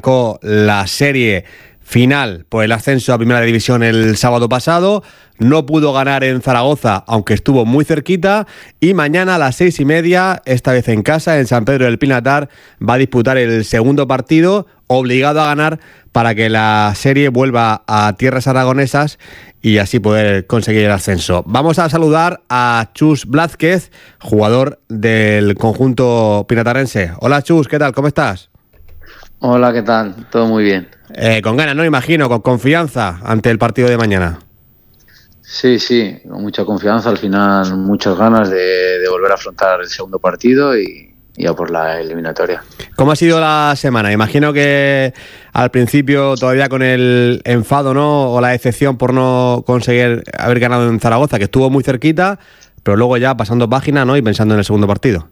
marcó la serie final por el ascenso a Primera División el sábado pasado. No pudo ganar en Zaragoza, aunque estuvo muy cerquita. Y mañana a las 6:30, esta vez en casa, en San Pedro del Pinatar, va a disputar el segundo partido, obligado a ganar para que la serie vuelva a tierras aragonesas y así poder conseguir el ascenso. Vamos a saludar a Chus Blázquez, jugador del conjunto pinatarense. Hola Chus, ¿qué tal? ¿Cómo estás? Hola, ¿qué tal? Todo muy bien. Con ganas, ¿no? Imagino, con confianza ante el partido de mañana. Sí, con mucha confianza, al final muchas ganas de volver a afrontar el segundo partido y a por la eliminatoria. ¿Cómo ha sido la semana? Imagino que al principio todavía con el enfado, ¿no? O la decepción por no conseguir haber ganado en Zaragoza, que estuvo muy cerquita, pero luego ya pasando página, ¿no? Y pensando en el segundo partido.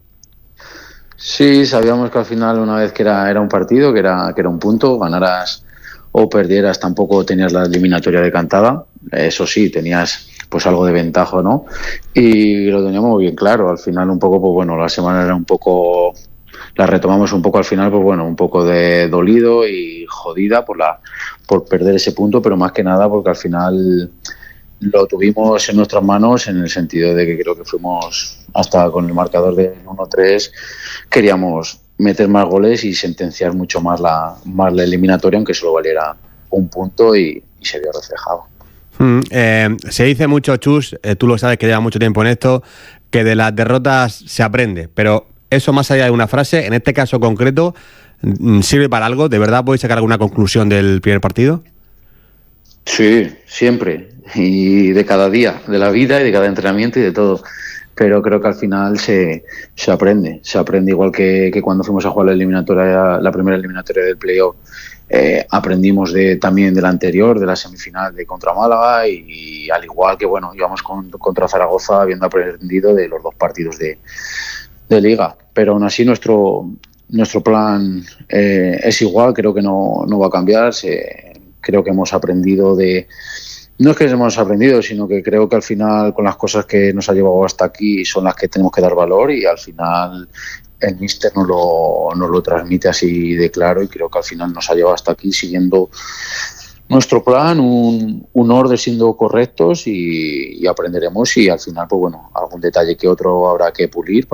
Sí, sabíamos que al final, una vez que era un partido, que era un punto, ganaras o perdieras, tampoco tenías la eliminatoria decantada. Eso sí, tenías pues algo de ventaja, ¿no? Y lo teníamos muy bien claro. Al final un poco, pues bueno, la semana era un poco, la retomamos un poco al final, pues bueno, un poco de dolido y jodida por perder ese punto, pero más que nada porque al final lo tuvimos en nuestras manos, en el sentido de que creo que fuimos hasta con el marcador de 1-3, queríamos meter más goles y sentenciar mucho más la eliminatoria, aunque solo valiera un punto, y se vio reflejado. Se dice mucho, Chus, tú lo sabes que llevas mucho tiempo en esto, que de las derrotas se aprende, pero eso, más allá de una frase, en este caso concreto, ¿sirve para algo? ¿De verdad podéis sacar alguna conclusión del primer partido? Sí, siempre, y de cada día, de la vida y de cada entrenamiento y de todo. Pero creo que al final se aprende igual que cuando fuimos a jugar la primera eliminatoria del playoff. Aprendimos también de la anterior, de la semifinal de contra Málaga, y al igual que bueno, íbamos contra Zaragoza habiendo aprendido de los dos partidos de liga. Pero aún así nuestro plan es igual, creo que no va a cambiar. Creo que hemos aprendido no es que hemos aprendido, sino que creo que al final, con las cosas que nos ha llevado hasta aquí, son las que tenemos que dar valor, y al final el míster nos lo transmite así de claro, y creo que al final nos ha llevado hasta aquí siguiendo nuestro plan, un orden, siendo correctos, y aprenderemos, y al final, pues bueno, algún detalle que otro habrá que pulir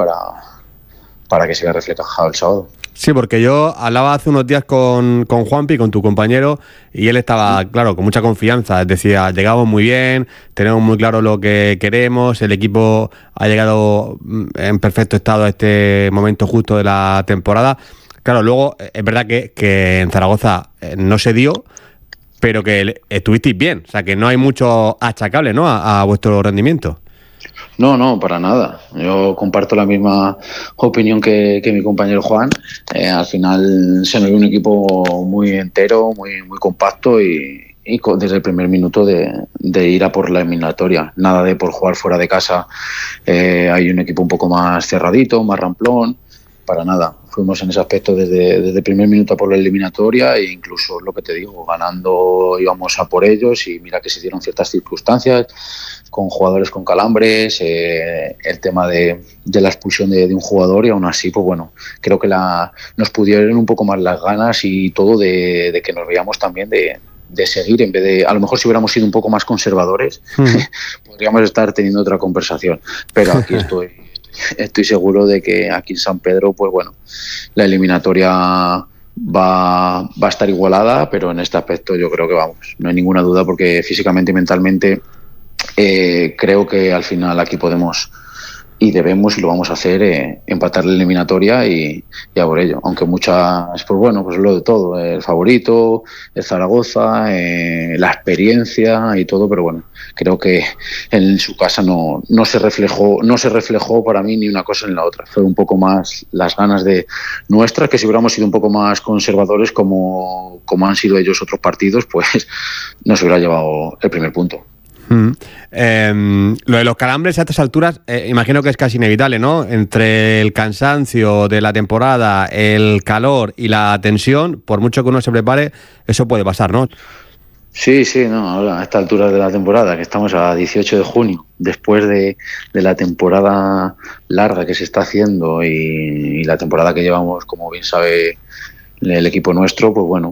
para que se vea reflejado el sábado. Sí, porque yo hablaba hace unos días con Juanpi, con tu compañero, y él estaba, claro, con mucha confianza. Decía, llegamos muy bien, tenemos muy claro lo que queremos, el equipo ha llegado en perfecto estado a este momento justo de la temporada. Claro, luego es verdad que en Zaragoza no se dio, pero que estuvisteis bien. O sea, que no hay mucho achacable, ¿no?, a vuestro rendimiento. No, para nada. Yo comparto la misma opinión que mi compañero Juan. Al final se nos vio un equipo muy entero, muy compacto, y desde el primer minuto de ir a por la eliminatoria. Nada de por jugar fuera de casa. Hay un equipo un poco más cerradito, más ramplón. Para nada. Fuimos en ese aspecto desde el primer minuto a por la eliminatoria, e incluso, lo que te digo, ganando íbamos a por ellos, y mira que se dieron ciertas circunstancias con jugadores con calambres, el tema de la expulsión de un jugador, y aún así, pues bueno, creo que nos pudieron un poco más las ganas y todo de que nos veíamos también de seguir, en vez de, a lo mejor si hubiéramos sido un poco más conservadores, podríamos estar teniendo otra conversación, pero aquí estoy seguro de que aquí en San Pedro, pues bueno, la eliminatoria va a estar igualada, pero en este aspecto yo creo que no hay ninguna duda, porque físicamente y mentalmente creo que al final aquí podemos y debemos, y lo vamos a hacer, empatar la eliminatoria y a por ello. Aunque muchas, pues bueno, pues lo de todo, el favorito, el Zaragoza, la experiencia y todo, pero bueno, creo que en su casa no se reflejó para mí ni una cosa ni la otra. Fue un poco más las ganas de nuestras, que si hubiéramos sido un poco más conservadores como han sido ellos otros partidos, pues nos hubiera llevado el primer punto. Lo de los calambres a estas alturas, imagino que es casi inevitable, ¿no? Entre el cansancio de la temporada, el calor y la tensión, por mucho que uno se prepare, eso puede pasar, ¿no? Sí, no, ahora a estas alturas de la temporada, que estamos a 18 de junio, después de la temporada larga que se está haciendo y la temporada que llevamos, como bien sabe el equipo nuestro, pues bueno,